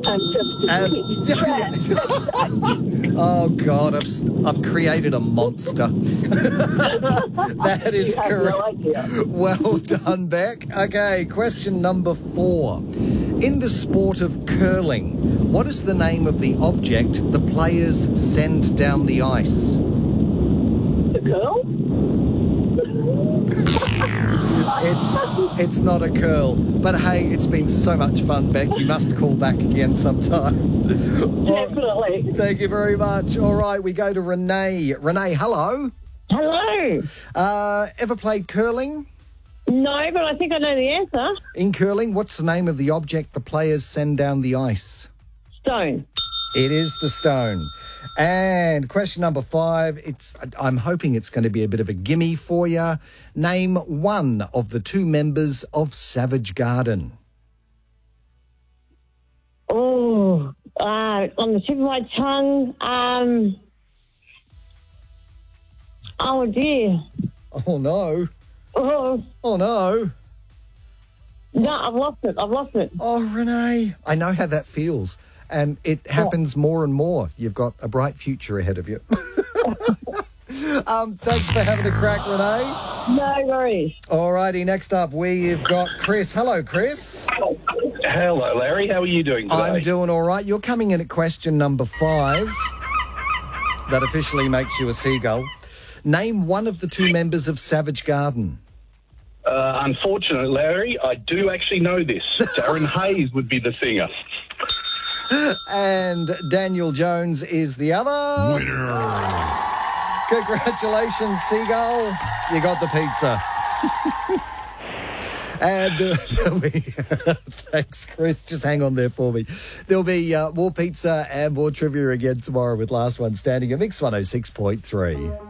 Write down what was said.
Oh, God, I've created a monster. That is correct. No idea. Well done, Beck. Okay, question number 4. In the sport of curling, what is the name of the object the players send down the ice? The girl? It's not a curl. But, hey, it's been so much fun, Beck. You must call back again sometime. Definitely. Thank you very much. All right, we go to Renee. Renee, hello. Hello. Ever played curling? No, but I think I know the answer. In curling, what's the name of the object the players send down the ice? Stone. It is the stone. And question number 5, I'm hoping it's going to be a bit of a gimme for you. Name one of the 2 members of Savage Garden. Oh, on the tip of my tongue. Oh, dear. Oh, no. Oh, Oh, no. no, I've lost it. Oh, Renee, I know how that feels. And it happens more and more. You've got a bright future ahead of you. Thanks for having a crack, Renee. No worries. All righty, next up we've got Chris. Hello, Chris. Hello, Larry. How are you doing today? I'm doing all right. You're coming in at question number 5. That officially makes you a seagull. Name one of the 2 members of Savage Garden. Unfortunately, Larry, I do actually know this. Darren Hayes would be the singer. And Daniel Jones is the other. Winner. Congratulations, Seagull. You got the pizza. And there'll be... Thanks, Chris. Just hang on there for me. There'll be more pizza and more trivia again tomorrow with Last One Standing at Mix 106.3.